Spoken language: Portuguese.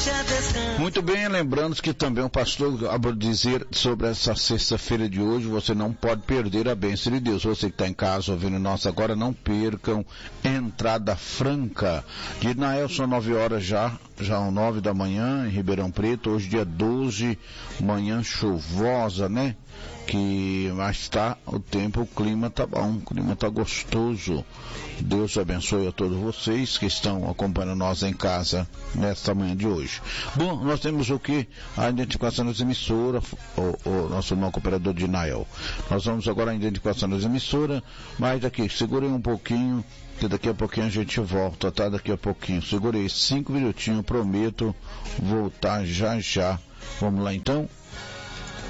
Muito bem, lembrando que também o pastor acabou de dizer sobre essa sexta-feira de hoje, você não pode perder a bênção de Deus. Você que está em casa ouvindo nós agora, não percam entrada franca. De Nael são 9 horas já 9 da manhã em Ribeirão Preto, hoje dia 12, manhã chuvosa, né? Que mas está o tempo, o clima tá bom, o clima tá gostoso. Deus abençoe a todos vocês que estão acompanhando nós em casa nesta manhã de hoje. Bom, nós temos o que? A identificação das emissoras, o nosso irmão cooperador de Nael. Nós vamos agora à identificação das emissoras, mas daqui, segurem um pouquinho, que daqui a pouquinho a gente volta, tá? Daqui a pouquinho, segurei 5 minutinhos, prometo voltar já já. Vamos lá então?